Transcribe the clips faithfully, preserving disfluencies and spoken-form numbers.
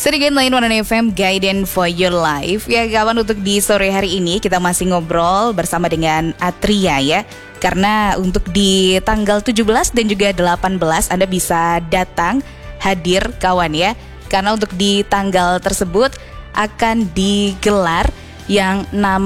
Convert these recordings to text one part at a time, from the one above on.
Sedikit lain One F M Guidance for Your Life. Ya kawan, untuk di sore hari ini kita masih ngobrol bersama dengan Atria ya. Karena untuk di tanggal tujuh belas dan juga delapan belas Anda bisa datang hadir kawan ya. Karena untuk di tanggal tersebut akan digelar yang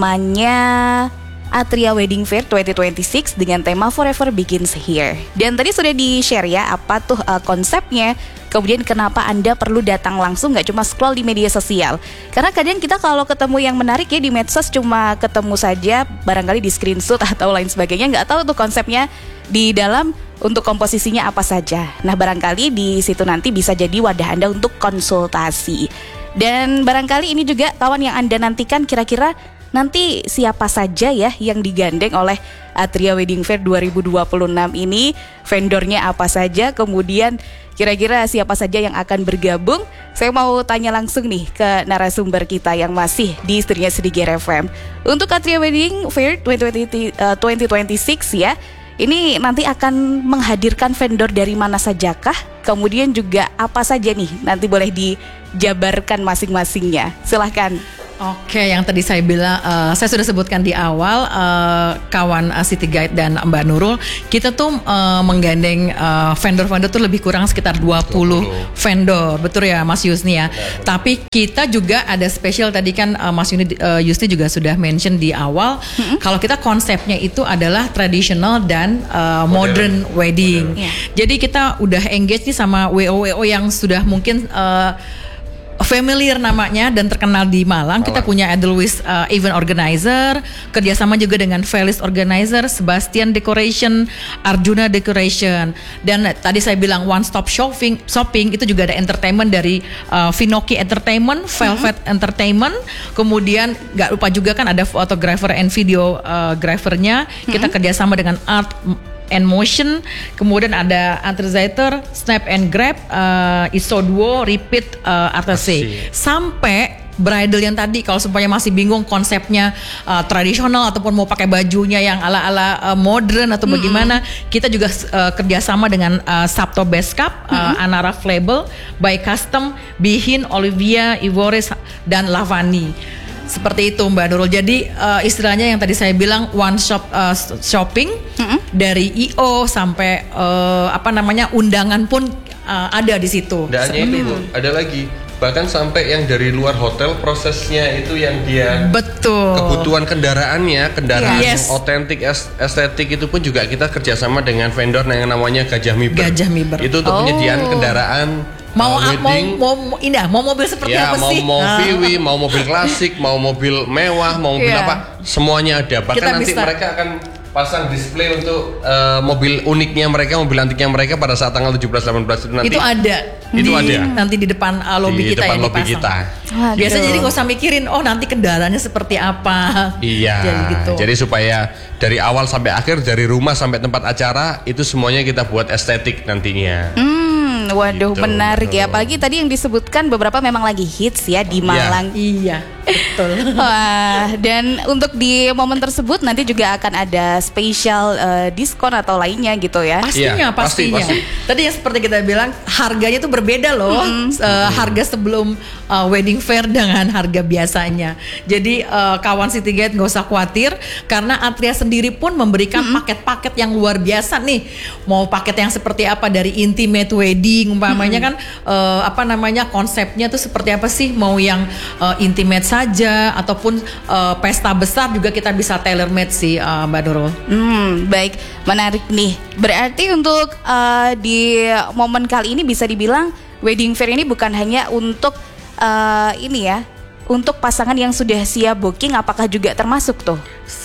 namanya Atria Wedding Fair dua ribu dua puluh enam dengan tema Forever Begins Here. Dan tadi sudah di-share ya apa tuh uh, konsepnya. Kemudian kenapa Anda perlu datang langsung, gak cuma scroll di media sosial. Karena kadang kita kalau ketemu yang menarik ya di medsos cuma ketemu saja, barangkali di screenshot atau lain sebagainya, gak tahu tuh konsepnya di dalam untuk komposisinya apa saja. Nah barangkali di situ nanti bisa jadi wadah Anda untuk konsultasi. Dan barangkali ini juga kawan yang Anda nantikan, kira-kira nanti siapa saja ya yang digandeng oleh Atria Wedding Fair dua ribu dua puluh enam ini, vendornya apa saja, kemudian kira-kira siapa saja yang akan bergabung. Saya mau tanya langsung nih ke narasumber kita yang masih di Studio Sedigir F M. Untuk Atria Wedding Fair dua ribu dua puluh enam ya, ini nanti akan menghadirkan vendor dari mana sajakah? Kemudian juga apa saja nih, nanti boleh dijabarkan masing-masingnya. Silahkan. Oke, yang tadi saya bilang, uh, saya sudah sebutkan di awal, uh, kawan uh, City Guide dan Mbak Nurul, kita tuh uh, menggandeng uh, vendor-vendor tuh lebih kurang sekitar dua puluh vendor, betul ya Mas Yusni ya. Betul. Tapi kita juga ada spesial, tadi kan uh, Mas Yusni, uh, Yusni juga sudah mention di awal, mm-hmm. kalau kita konsepnya itu adalah traditional dan uh, modern, modern wedding. Modern. Yeah. Jadi kita udah engage nih sama W O W O yang sudah mungkin uh, familiar namanya dan terkenal di Malang. Kita punya Edelweiss uh, Event Organizer, kerjasama juga dengan Felis Organizer, Sebastian Decoration, Arjuna Decoration. Dan uh, tadi saya bilang one stop shopping, shopping itu juga ada entertainment dari uh, Vinoki Entertainment, Velvet mm-hmm. Entertainment. Kemudian nggak lupa juga kan ada photographer and videographernya. Mm-hmm. Kita kerjasama dengan Art and Motion, kemudian ada Antresizer, Snap and Grab, uh, Iso Duo, Repeat, uh, R T C. Sampai bridal yang tadi, kalau supaya masih bingung konsepnya uh, tradisional ataupun mau pakai bajunya yang ala-ala uh, modern atau bagaimana, mm-hmm. kita juga uh, kerjasama dengan uh, Sabto Best Cup, uh, mm-hmm. Anara Label, By Custom, Bihin, Olivia, Ivores, dan Lavani. Seperti itu Mbak Nurul. Jadi uh, istilahnya yang tadi saya bilang one shop uh, shopping, mm-hmm. dari I O sampai uh, apa namanya undangan pun uh, ada di situ. Dan hanya itu, ada lagi. Bahkan sampai yang dari luar hotel prosesnya itu yang dia betul kebutuhan kendaraannya, kendaraan yes. otentik, estetik itu pun juga kita kerjasama dengan vendor yang namanya Gajah Miber. Gajah Miber. Itu untuk oh. penyediaan kendaraan. Mau uh, wedding, mau mau indah, mau mobil seperti ya, apa mau, sih? Mau ah. V W, mau mobil klasik, mau mobil mewah, mau mobil yeah. apa, semuanya ada. Bahkan kita nanti bisa. Mereka akan pasang display untuk uh, mobil uniknya mereka, mobil antiknya mereka pada saat tanggal tujuh belas delapan belas itu nanti. Itu ada. Itu di, ada. Nanti di depan uh, lobby di kita depan yang lobby dipasang. Kita. Waduh. Biasanya jadi nggak usah mikirin, oh nanti kendaraannya seperti apa. Iya. Jadi, gitu. Jadi supaya dari awal sampai akhir, dari rumah sampai tempat acara itu semuanya kita buat estetik nantinya. Hmm. Waduh, gitu, menarik betul. ya. Apalagi tadi yang disebutkan beberapa memang lagi hits ya di Malang. Iya, betul. Wah, dan untuk di momen tersebut nanti juga akan ada spesial uh, diskon atau lainnya gitu ya. Pastinya, ya, pastinya. Pasti, pasti. Tadi yang seperti kita bilang, harganya tuh berbeda loh. Mm-hmm. Uh, harga sebelum uh, wedding fair dengan harga biasanya. Jadi uh, kawan City Guide nggak usah khawatir karena Atria sendiri pun memberikan mm-hmm. paket-paket yang luar biasa nih. Mau paket yang seperti apa, dari intimate wedding umpamanya, hmm. kan uh, apa namanya konsepnya tuh seperti apa sih, mau yang uh, intimate saja ataupun uh, pesta besar juga kita bisa tailor made sih uh, Mbak Nurul. Hmm, baik, menarik nih. Berarti untuk uh, di momen kali ini bisa dibilang wedding fair ini bukan hanya untuk uh, ini ya, untuk pasangan yang sudah siap booking, apakah juga termasuk tuh?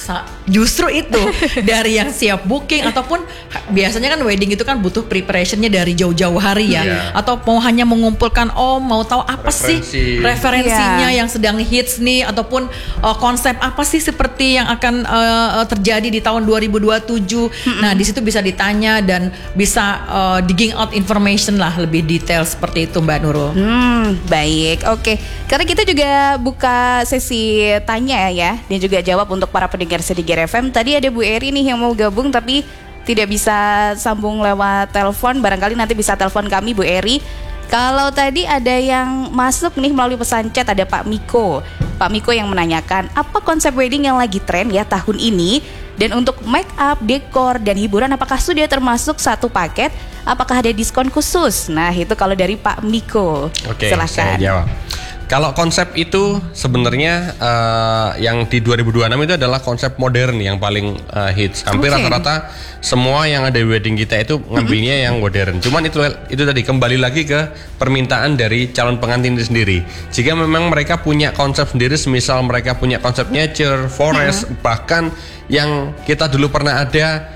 Justru itu dari yang siap booking ataupun biasanya kan wedding itu kan butuh preparationnya dari jauh-jauh hari ya, yeah. atau mau hanya mengumpulkan oh mau tahu apa Referensi. sih referensinya yeah. yang sedang hits nih, ataupun uh, konsep apa sih seperti yang akan uh, terjadi di tahun dua ribu dua puluh tujuh. Mm-hmm. Nah di situ bisa ditanya dan bisa uh, digging out information lah lebih detail seperti itu Mbak Nurul. Hmm, baik, oke. Okay. Karena kita juga buka sesi tanya ya dan juga jawab untuk para pendengar Sedigir F M. Tadi ada Bu Eri nih yang mau gabung tapi tidak bisa sambung lewat telepon. Barangkali nanti bisa telepon kami Bu Eri. Kalau tadi ada yang masuk nih melalui pesan chat, ada Pak Miko. Pak Miko yang menanyakan, apa konsep wedding yang lagi tren ya tahun ini? Dan untuk make up, dekor, dan hiburan apakah sudah termasuk satu paket? Apakah ada diskon khusus? Nah itu kalau dari Pak Miko. Oke, silahkan. saya jawab. Kalau konsep itu sebenarnya uh, yang di dua ribu dua puluh enam itu adalah konsep modern yang paling uh, hits. Hampir okay. rata-rata semua yang ada di wedding kita itu ngambilnya mm-hmm. yang modern. Cuman itu itu tadi kembali lagi ke permintaan dari calon pengantin itu sendiri. Jika memang mereka punya konsep sendiri, semisal mereka punya konsep nature, forest, mm-hmm. bahkan yang kita dulu pernah ada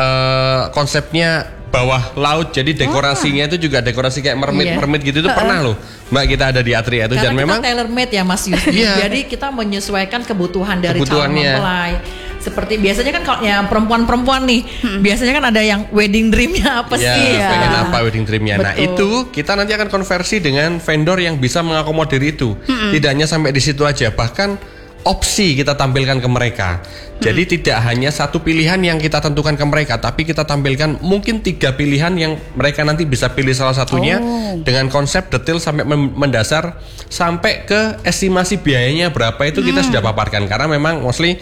uh, konsepnya bawah laut, jadi dekorasinya oh. itu juga dekorasi kayak mermaid-mermaid yeah. gitu itu pernah loh Mbak kita ada di Atria itu. Karena dan kita memang tailor made ya Mas Yus. yeah. Jadi kita menyesuaikan kebutuhan dari calon mempelai. Seperti biasanya kan kalau yang perempuan-perempuan nih, hmm. biasanya kan ada yang wedding dreamnya apa ya, sih? Ya, pengen apa wedding dreamnya. Betul. Nah itu kita nanti akan konversi dengan vendor yang bisa mengakomodir itu. Hmm. Tidak hanya sampai di situ aja, bahkan opsi kita tampilkan ke mereka. Jadi hmm. tidak hanya satu pilihan yang kita tentukan ke mereka, tapi kita tampilkan mungkin tiga pilihan yang mereka nanti bisa pilih salah satunya oh. dengan konsep detail sampai mendasar sampai ke estimasi biayanya berapa itu kita hmm. sudah paparkan. Karena memang mostly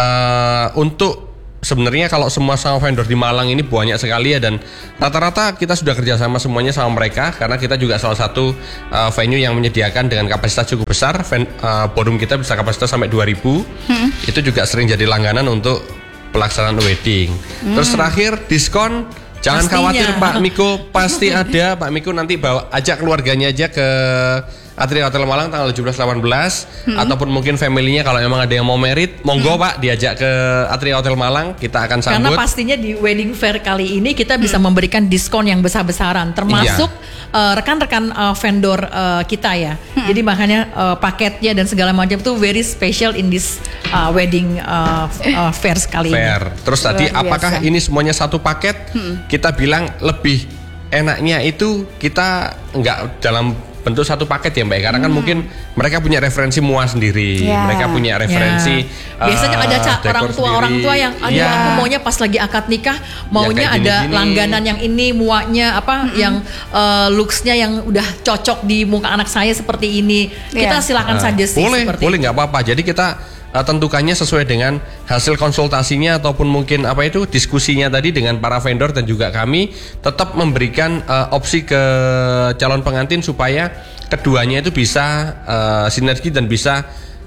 uh, untuk sebenarnya kalau semua sama vendor di Malang ini banyak sekali ya, dan rata-rata kita sudah kerjasama semuanya sama mereka karena kita juga salah satu uh, venue yang menyediakan dengan kapasitas cukup besar. Ven, uh, ballroom kita bisa kapasitas sampai dua ribu. Hmm. Itu juga sering jadi langganan untuk pelaksanaan wedding. Hmm. Terus terakhir diskon. Jangan Pastinya. khawatir Pak Miko, pasti ada. Pak Miko nanti bawa ajak keluarganya aja ke Atria Hotel Malang tanggal tujuh belas delapan belas hmm. ataupun mungkin family-nya kalau memang ada yang mau merit, monggo hmm. Pak diajak ke Atria Hotel Malang, kita akan sambut. Karena pastinya di wedding fair kali ini kita bisa hmm. memberikan diskon yang besar-besaran, termasuk iya. uh, rekan-rekan uh, vendor uh, kita ya. Hmm. Jadi makanya uh, paketnya dan segala macam itu very special in this uh, wedding uh, uh, fair sekali fair. ini. Terus tadi apakah ini semuanya satu paket? Hmm. Kita bilang lebih enaknya itu kita nggak dalam bentuk satu paket ya Mbak, karena kan hmm. mungkin mereka punya referensi mua sendiri, yeah. mereka punya referensi. Yeah. Biasanya uh, ada ca- orang tua sendiri. orang tua yang, aduh yeah. aku maunya pas lagi akad nikah, maunya ya, ada gini-gini. langganan yang ini muanya apa, mm-hmm. yang uh, looksnya yang udah cocok di muka anak saya seperti ini. Kita yeah. silakan uh, saja sih. Boleh, seperti boleh nggak apa-apa. Jadi kita Uh, tentukannya sesuai dengan hasil konsultasinya ataupun mungkin apa itu diskusinya tadi dengan para vendor, dan juga kami tetap memberikan uh, opsi ke calon pengantin supaya keduanya itu bisa uh, sinergi dan bisa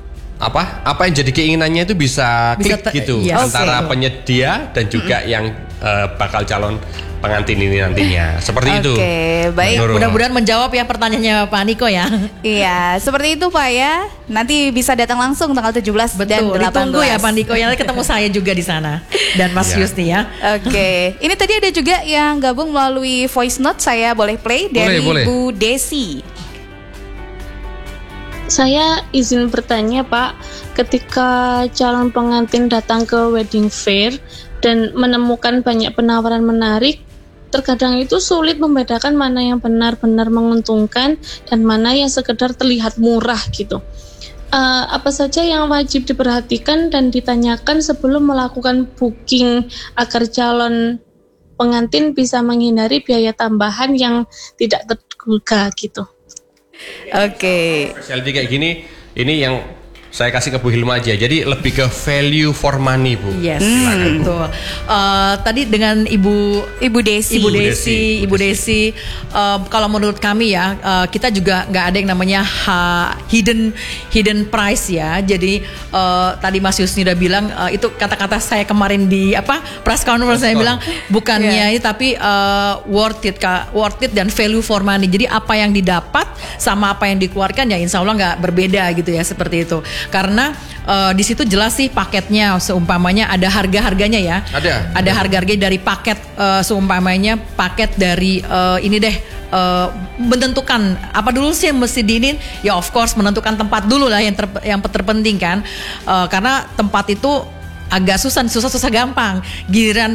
apa apa yang jadi keinginannya itu bisa, bisa klik te- gitu yes. antara okay. penyedia dan juga mm-hmm. yang uh, bakal calon pengantin ini nantinya. Seperti okay, itu. Oke, baik. Mudah-mudahan menjawab ya pertanyaannya Pak Niko ya. Iya, seperti itu Pak ya. Nanti bisa datang langsung tanggal tujuh belas Betul, dan delapan belas. Ditunggu ya Pak Niko ya. Nanti ketemu saya juga di sana dan Mas ya. Yusni ya. Oke. Okay. Ini tadi ada juga yang gabung melalui voice note, saya boleh play dari boleh, Bu boleh. Desi. Saya izin bertanya Pak, ketika calon pengantin datang ke wedding fair dan menemukan banyak penawaran menarik, terkadang itu sulit membedakan mana yang benar-benar menguntungkan dan mana yang sekedar terlihat murah gitu. Uh, apa saja yang wajib diperhatikan dan ditanyakan sebelum melakukan booking agar calon pengantin bisa menghindari biaya tambahan yang tidak terduga gitu. Oke. Okay. Specialty kayak gini, ini yang saya kasih ke Bu Hilma aja. Jadi lebih ke value for money, Bu. Yes, hmm. betul. Uh, tadi dengan Ibu Ibu Desi, Ibu Desi, Ibu Desi. Uh, kalau menurut kami ya, uh, kita juga nggak ada yang namanya ha, hidden hidden price ya. Jadi uh, tadi Mas Yusni udah bilang uh, itu kata-kata saya kemarin di apa press conference saya bilang bukannya yeah. ini tapi uh, worth it, Kak, worth it dan value for money. Jadi apa yang didapat sama apa yang dikeluarkan ya Insya Allah nggak berbeda gitu ya, seperti itu. Karena uh, di situ jelas sih paketnya, seumpamanya ada harga-harganya ya. Ada. Ada harga-harga dari paket uh, seumpamanya paket dari uh, ini deh uh, menentukan apa dulu sih yang mesti diinin, ya of course menentukan tempat dulu lah yang ter, yang terpenting kan. Uh, karena tempat itu agak susah, susah-susah gampang. Giliran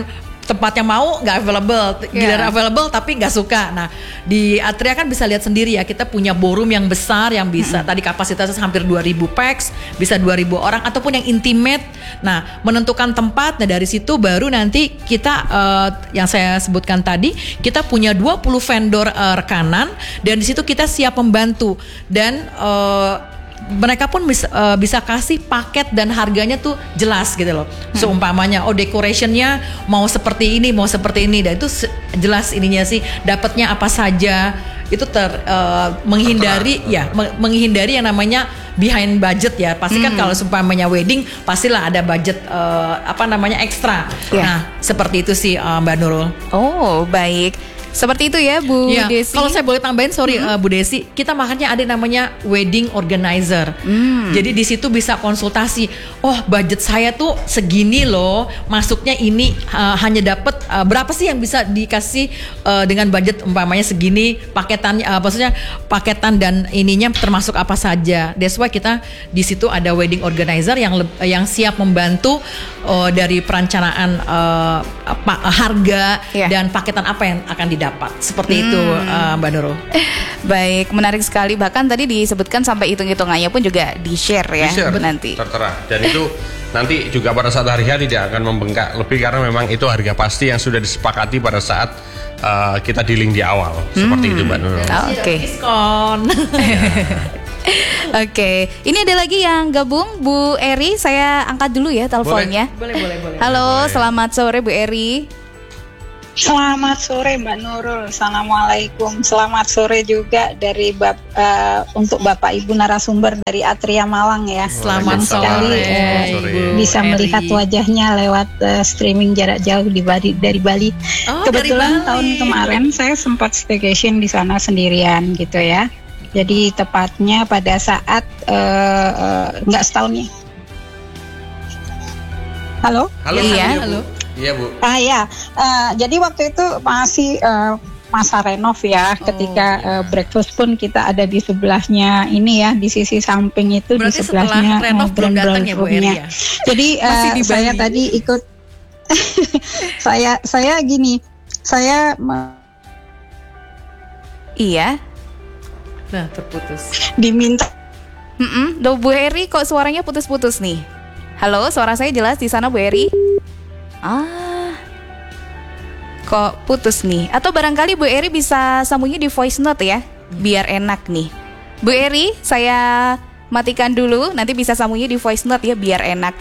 tempatnya mau nggak available, giliran Yeah. available tapi nggak suka. Nah di Atria kan bisa lihat sendiri ya, kita punya ballroom yang besar yang bisa mm-hmm. tadi kapasitasnya hampir dua ribu pax, bisa dua ribu orang ataupun yang intimate. Nah menentukan tempat, nah dari situ baru nanti kita uh, yang saya sebutkan tadi, kita punya dua puluh vendor uh, rekanan dan di situ kita siap membantu dan uh, mereka pun bisa, uh, bisa kasih paket dan harganya tuh jelas gitu loh. Seumpamanya oh decorationnya mau seperti ini, mau seperti ini, dan itu se- jelas ininya sih dapatnya apa saja. Itu ter uh, menghindari ya me- menghindari yang namanya behind budget ya. Pasti kan hmm. kalau seumpamanya wedding pastilah ada budget uh, apa namanya ekstra. Yeah. Nah seperti itu sih uh, Mbak Nurul. Oh baik. Seperti itu ya Bu Ya, Desi. kalau saya boleh tambahin, sorry Mm-hmm. uh, Bu Desi, kita makanya ada namanya wedding organizer. Mm. Jadi di situ bisa konsultasi. Oh, budget saya tuh segini loh, masuknya ini uh, hanya dapat uh, berapa sih yang bisa dikasih uh, dengan budget umpamanya segini, paketannya, uh, maksudnya paketan dan ininya termasuk apa saja. That's why kita di situ ada wedding organizer yang le- yang siap membantu uh, dari perencanaan uh, pa- harga Yeah. dan paketan apa yang akan didapat. Dapat seperti hmm. itu uh, Mbak Nurul. Baik, menarik sekali. Bahkan tadi disebutkan sampai hitung-hitungannya pun juga di-share ya Di-share, nanti. tertera. Dan itu nanti juga pada saat hari H tidak akan membengkak lebih karena memang itu harga pasti yang sudah disepakati pada saat uh, kita dealing di awal. Seperti itu Mbak Nurul. Oh, Oke. Diskon. Oke, ini ada lagi yang gabung Bu Eri. Saya angkat dulu ya teleponnya. boleh boleh boleh. Halo, Boleh. selamat sore Bu Eri. Selamat sore Mbak Nurul, Assalamualaikum. Selamat sore juga dari bap, uh, untuk Bapak Ibu narasumber dari Atria Malang ya. Selamat Senang sore, sekali Selamat uh, sore. bisa Bu melihat Eri. wajahnya lewat uh, streaming jarak jauh di Bali, dari Bali. Oh, Kebetulan dari Bali. tahun kemarin saya sempat staycation di sana sendirian gitu ya. Jadi tepatnya pada saat uh, uh, nggak setahun nih. Halo? Halo, Iya, Bu. halo. Iya Bu. Ah ya, uh, jadi waktu itu masih uh, masa renov ya. Ketika iya. uh, breakfast pun kita ada di sebelahnya ini ya, di sisi samping itu. Berarti di sebelahnya setelah renov uh, belum brand datang ya Bu Eri roomnya. ya? Jadi uh, Masih di saya Bali. tadi ikut. saya saya gini, saya me- Iya. Nah, terputus. diminta. Mm-mm. Duh, Bu Eri kok suaranya putus-putus nih. Halo, suara saya jelas di sana Bu Eri? Ah, kok putus nih? Atau barangkali Bu Eri bisa sambungnya di voice note ya, biar enak nih. Bu Eri, saya matikan dulu, nanti bisa sambungnya di voice note ya, biar enak.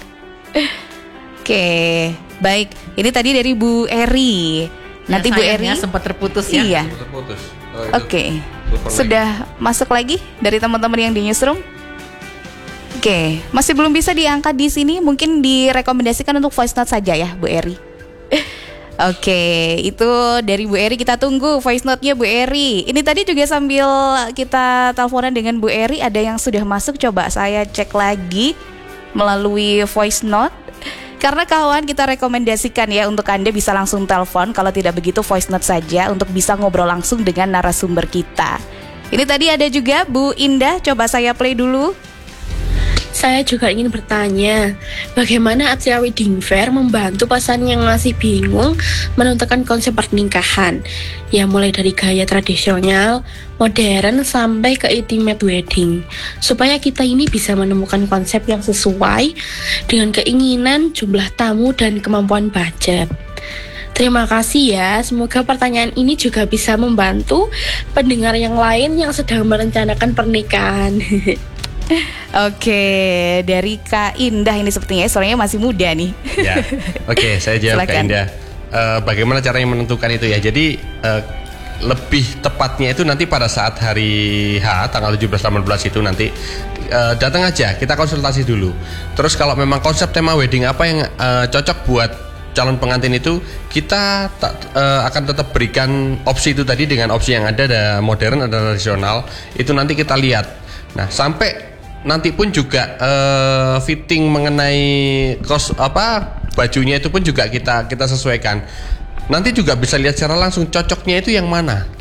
Oke, baik. Ini tadi dari Bu Eri. Nanti Ya, Bu Eri. sayangnya sempat terputus ya. Iya. Putus-putus. Oh, itu Oke. telepon Sudah masuk lagi dari teman-teman yang di newsroom? Oke, masih belum bisa diangkat di sini, mungkin direkomendasikan untuk voice note saja ya, Bu Eri. Oke, itu dari Bu Eri, kita tunggu voice note-nya Bu Eri. Ini tadi juga sambil kita teleponan dengan Bu Eri, ada yang sudah masuk, coba saya cek lagi melalui voice note. Karena kawan, kita rekomendasikan ya untuk Anda bisa langsung telepon, kalau tidak begitu voice note saja untuk bisa ngobrol langsung dengan narasumber kita. Ini tadi ada juga Bu Indah, coba saya play dulu. Saya juga ingin bertanya, bagaimana Atria Wedding Fair membantu pasangan yang masih bingung menentukan konsep pernikahan, ya mulai dari gaya tradisional, modern, sampai ke intimate wedding, supaya kita ini bisa menemukan konsep yang sesuai dengan keinginan, jumlah tamu, dan kemampuan budget. Terima kasih ya, semoga pertanyaan ini juga bisa membantu pendengar yang lain yang sedang merencanakan pernikahan. Oke, dari Kak Indah ini sepertinya suaranya masih muda nih. Ya, oke, saya jawab Kak Silakan. Indah. Eh, bagaimana caranya menentukan itu ya? Jadi eh, lebih tepatnya itu nanti pada saat hari H, tanggal tujuh belas delapan belas itu nanti eh, datang aja, kita konsultasi dulu. Terus kalau memang konsep tema wedding apa yang eh, cocok buat calon pengantin itu, kita tak, eh, akan tetap berikan opsi itu tadi dengan opsi yang ada, ada modern, ada tradisional. Itu nanti kita lihat. Nah, sampai nanti pun juga uh, fitting mengenai kos apa bajunya itu pun juga kita kita sesuaikan. Nanti juga bisa lihat secara langsung cocoknya itu yang mana gitu.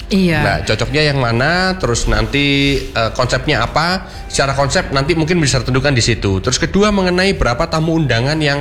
Iya. Nah, cocoknya yang mana, terus nanti uh, konsepnya apa, secara konsep nanti mungkin bisa ditentukan di situ. Terus kedua mengenai berapa tamu undangan yang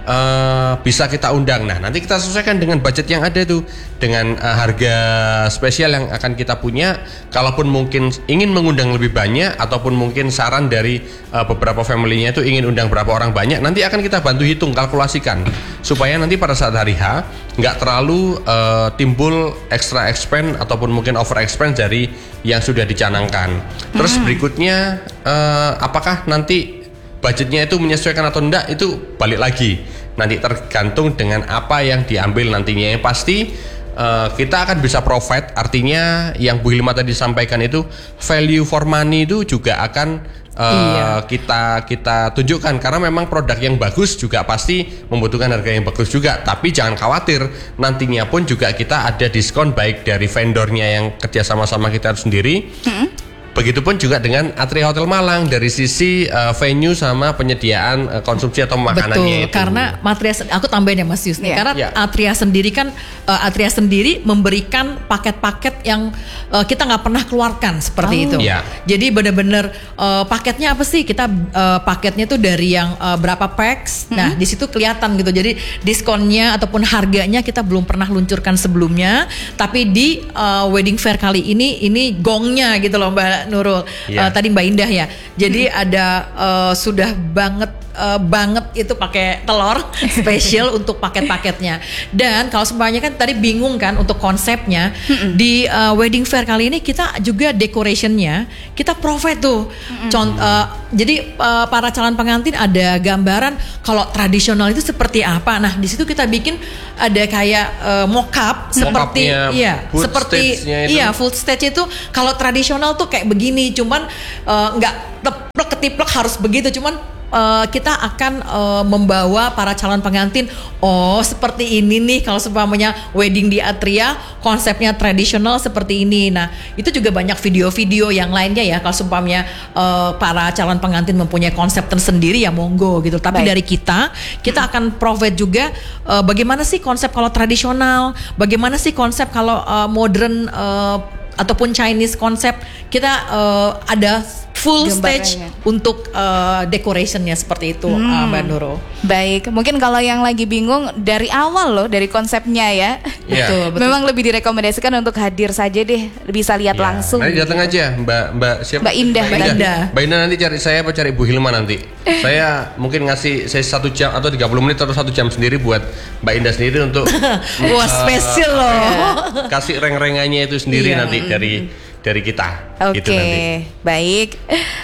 uh, bisa kita undang. Nah, nanti kita sesuaikan dengan budget yang ada tuh, dengan uh, harga spesial yang akan kita punya. Kalaupun mungkin ingin mengundang lebih banyak, ataupun mungkin saran dari uh, beberapa family-nya itu ingin undang berapa orang banyak, nanti akan kita bantu hitung, kalkulasikan, supaya nanti pada saat hari H nggak terlalu uh, timbul extra expense ataupun mungkin over expense dari yang sudah dicanangkan. Terus hmm. berikutnya uh, apakah nanti budgetnya itu menyesuaikan atau enggak, itu balik lagi nanti tergantung dengan apa yang diambil nantinya. Yang pasti uh, kita akan bisa provide, artinya yang Bu Hilma tadi sampaikan itu value for money itu juga akan Uh, iya. kita kita tunjukkan, karena memang produk yang bagus juga pasti membutuhkan harga yang bagus juga. Tapi jangan khawatir, nantinya pun juga kita ada diskon baik dari vendornya yang kerja sama-sama kita sendiri. Hmm. Begitupun juga dengan Atria Hotel Malang dari sisi uh, venue sama penyediaan uh, konsumsi atau makanannya. Betul, itu. karena Atria, aku tambahin ya Mas Yusni, yeah. karena yeah. Atria sendiri kan uh, Atria sendiri memberikan paket-paket yang uh, kita nggak pernah keluarkan seperti oh. itu. Yeah. Jadi benar-benar uh, paketnya apa sih? Kita uh, paketnya tuh dari yang uh, berapa packs. Mm-hmm. Nah di situ kelihatan gitu. Jadi diskonnya ataupun harganya kita belum pernah luncurkan sebelumnya, tapi di uh, wedding fair kali ini ini gongnya gitu loh Mbak Nurul, yeah. uh, tadi Mbak Indah ya. Jadi hmm. ada uh, sudah banget uh, banget itu pakai telur spesial untuk paket-paketnya. Dan kalau semuanya kan tadi bingung kan untuk konsepnya, hmm. di uh, wedding fair kali ini kita juga decorationnya kita provide tuh. Hmm. Cont- uh, jadi uh, para calon pengantin ada gambaran kalau tradisional itu seperti apa. Nah di situ kita bikin ada kayak uh, mock-up seperti iya seperti iya full stage itu. Kalau tradisional tuh kayak begini, cuman nggak uh, teplek ketiplek harus begitu, cuman uh, kita akan uh, membawa para calon pengantin, oh seperti ini nih kalau seumpamanya wedding di Atria konsepnya tradisional seperti ini. Nah itu juga banyak video-video yang lainnya ya, kalau seumpamanya uh, para calon pengantin mempunyai konsep tersendiri ya monggo gitu. Tapi Baik. dari kita kita akan provide juga uh, bagaimana sih konsep kalau tradisional, bagaimana sih konsep kalau uh, modern uh, ataupun Chinese konsep. Kita uh, ada full Gambaranya. stage untuk uh, decorationnya seperti itu, hmm. uh, Mbak Nurul. Baik, mungkin kalau yang lagi bingung dari awal loh, dari konsepnya ya, yeah. betul, betul. Memang lebih direkomendasikan untuk hadir saja deh, bisa lihat yeah. langsung. Nanti datang gitu. aja, Mbak Mbak siapa? Mbak Indah. Mbak Indah. Indah. Mbak Indah nanti cari saya apa cari Bu Hilma nanti. Saya mungkin ngasih saya satu jam atau tiga puluh menit atau satu jam sendiri buat Mbak Indah sendiri untuk wah uh, spesial loh. Ya, kasih reng-rengannya itu sendiri yeah. nanti dari dari kita. Oke, gitu baik.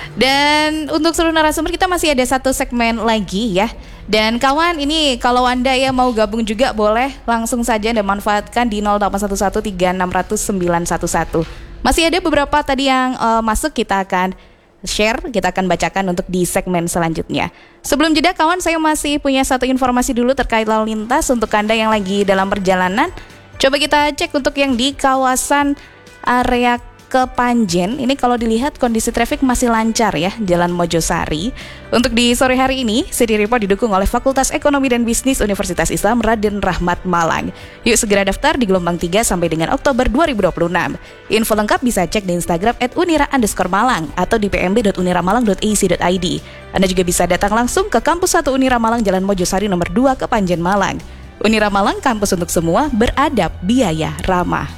Dan untuk seluruh narasumber kita masih ada satu segmen lagi ya. Dan kawan, ini kalau Anda ya mau gabung juga boleh langsung saja Anda manfaatkan di nol delapan satu satu tiga enam nol nol sembilan satu satu. Masih ada beberapa tadi yang uh, masuk, kita akan share, kita akan bacakan untuk di segmen selanjutnya. Sebelum jeda kawan, saya masih punya satu informasi dulu terkait lalu lintas untuk Anda yang lagi dalam perjalanan. Coba kita cek untuk yang di kawasan area Kepanjen, ini kalau dilihat kondisi trafik masih lancar ya, Jalan Mojosari. Untuk di sore hari ini, City Report didukung oleh Fakultas Ekonomi dan Bisnis Universitas Islam Raden Rahmat Malang. Yuk segera daftar di gelombang tiga sampai dengan Oktober dua ribu dua puluh enam. Info lengkap bisa cek di Instagram at unira underscore malang atau di p m b dot uniramalang dot a c dot i d. Anda juga bisa datang langsung ke Kampus satu Unira Malang Jalan Mojosari nomor dua Kepanjen Malang. Unira Malang, kampus untuk semua, beradab, biaya ramah.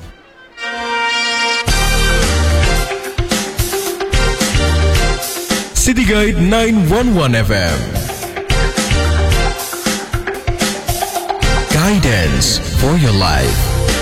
City Guide nine one one F M. Guidance for your life.